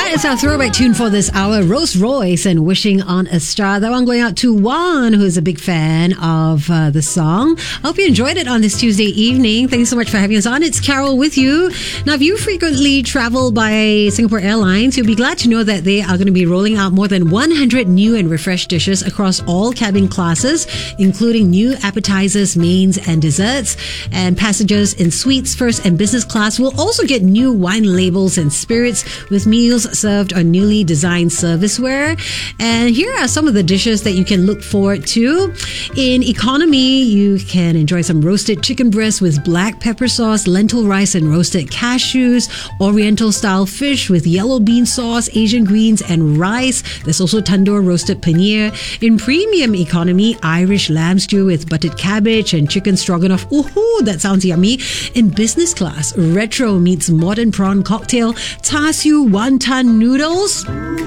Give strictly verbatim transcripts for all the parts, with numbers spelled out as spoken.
That is our throwback tune for this hour. Rolls Royce and Wishing on a Star. That one going out to Juan, who's a big fan of uh, the song. I hope you enjoyed it on this Tuesday evening. Thanks so much for having us on. It's Carol with you. Now, if you frequently travel by Singapore Airlines, you'll be glad to know that they are going to be rolling out more than one hundred new and refreshed dishes across all cabin classes, including new appetizers, mains, and desserts. And passengers in suites, first, and business class will also get new wine labels and spirits with meals served on newly designed serviceware. And here are some of the dishes that you can look forward to. In economy, you can enjoy some roasted chicken breast with black pepper sauce, lentil rice and roasted cashews, oriental style fish with yellow bean sauce, Asian greens and rice. There's also tandoor roasted paneer. In premium economy, Irish lamb stew with buttered cabbage and chicken stroganoff. Ooh, that sounds yummy. In business class, retro meets modern prawn cocktail, char siu wonton noodles.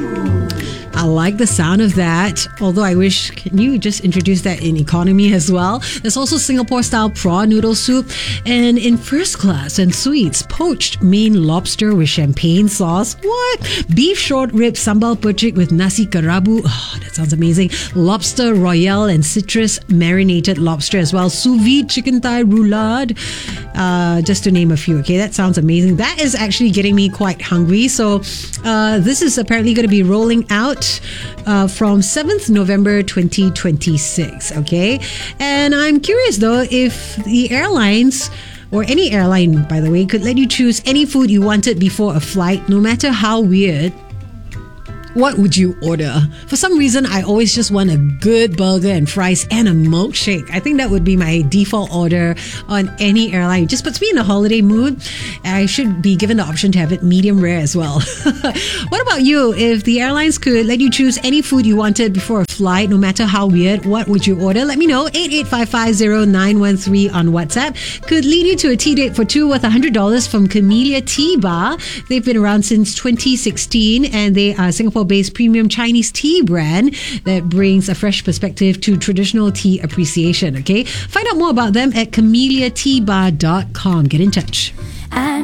I like the sound of that, although I wish, can you just introduce that in economy as well? There's also Singapore-style prawn noodle soup. And in first class and suites, poached Maine lobster with champagne sauce. What? Beef short rib sambal pecik with nasi kerabu. Oh, that sounds amazing. Lobster royale and citrus marinated lobster as well. Sous vide chicken thigh roulade. Uh, just to name a few. Okay, that sounds amazing. That is actually getting me quite hungry. So uh, this is apparently going to be rolling out Uh, from seventh November twenty twenty-six. Okay, and I'm curious though if the airlines, or any airline by the way, could let you choose any food you wanted before a flight, no matter how weird. What would you order? For some reason, I always just want a good burger and fries and a milkshake. I think that would be my default order on any airline. It just puts me in a holiday mood. I should be given the option to have it medium rare as well. What about you? If the airlines could let you choose any food you wanted before a flight, no matter how weird, what would you order? Let me know. eight eight five five zero nine one three on WhatsApp. Could lead you to a tea date for two worth one hundred dollars from Camellia Tea Bar. They've been around since twenty sixteen and they are Singapore based premium Chinese tea brand that brings a fresh perspective to traditional tea appreciation. Okay, find out more about them at camellia tea bar dot com. Get in touch.